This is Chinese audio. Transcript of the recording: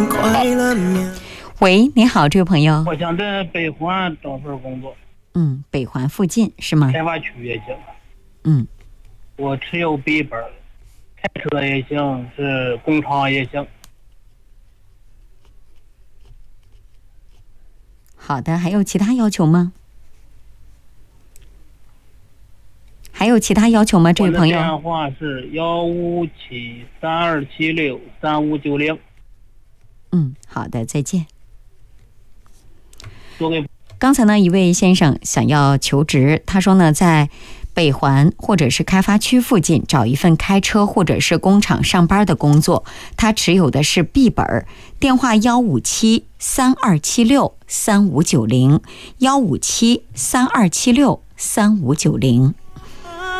喂，你好，这位朋友。 我想在北环找份工作。 北环附近是吗？ 开发区也行。我持有 B 本，开车也行，是工厂也行。 好的，还有其他要求吗？还有其他要求吗，这位朋友？ 我的电话是15732763590。 好的，再见。 给刚才呢，一位先生想要求职，他说呢，在北环或者是开发区附近找一份开车或者是工厂上班的工作，他持有的是 B 本，电话15732763590，15732763590。